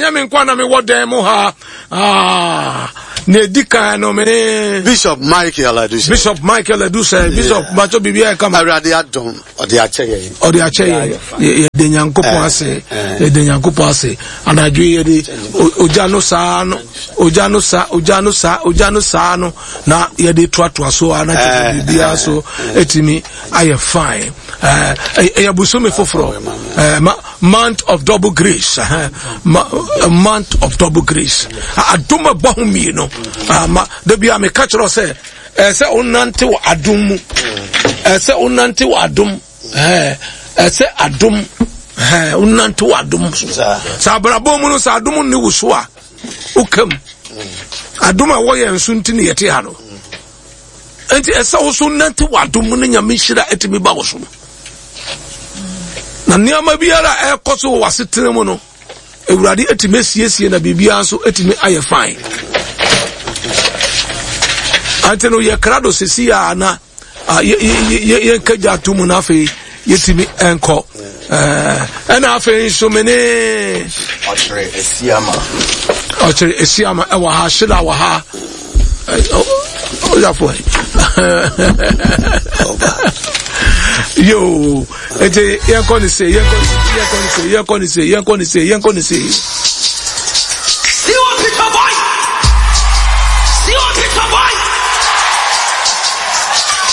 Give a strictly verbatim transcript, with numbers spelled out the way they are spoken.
enya me nkwa na me wodem ha ah ne dika no me Bishop Michael Aduse Bishop Michael Aduse Bishop Macho Bibia come Awurade adom odi ache odi ache ye de nyankopon ase ye de nyankopon ase anadwo ye de oja no saa no oja no saa oja no saa oja no saa no na ye de toatoa so anadwo Bibia so etimi aye fine eh eh busumi foforo eh month of double grace a month of double grace adoma bohumi no ma de bia me catch ro say eh say onante wo adom mu eh say onante wo adom eh eh say adom eh onante wo adom sa brabo mu no sa adom ni wuso a ukam adom a wo ye nsunti ne yete ha no enti eh say wo so onante wo adom no nyame hira etimi ba wo so na niama biara ekoso wasetene mu no ewurade etime siesie na bibia so etime aye fine anteno ye krado sesia na ye ye ye kaja tumu na fe yetime enko eh na afe so mene ochre esiama ochre esiama e wa ha shira wa ha o ya fo yo ete yen kon ni se yen kon ni se yen kon ni se yen kon ni se yen kon ni se yen kon ni se